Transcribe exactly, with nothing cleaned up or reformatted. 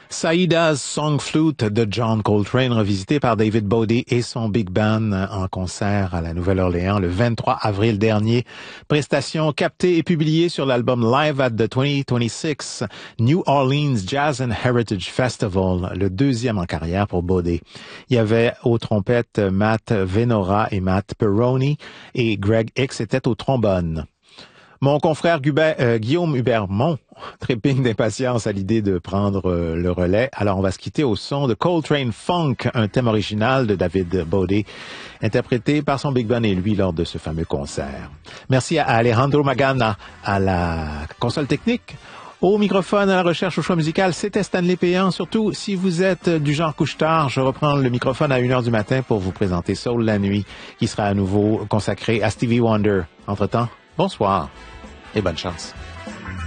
Saïda's Song Flute de John Coltrane, revisité par David Bowie et son Big Band en concert à la Nouvelle-Orléans le vingt-trois avril dernier. Prestation captée et publiée sur l'album Live at the twenty twenty-six New Orleans Jazz and Heritage Festival, le deuxième en carrière pour Bowie. Il y avait aux trompettes Matt Venora et Matt Perroni et Greg Hicks était au trombone. Mon confrère Gubert, euh, Guillaume Hubermont trépigne d'impatience à l'idée de prendre euh, le relais. Alors on va se quitter au son de Coltrane Funk, un thème original de David Bowie, interprété par son Big Band et lui lors de ce fameux concert. Merci à Alejandro Magana à la console technique. Au microphone, à la recherche, au choix musical, c'était Stanley Péan. Surtout, si vous êtes du genre couche-tard, je reprends le microphone à une heure du matin pour vous présenter Soul la nuit, qui sera à nouveau consacré à Stevie Wonder. Entre-temps, bonsoir et bonne chance.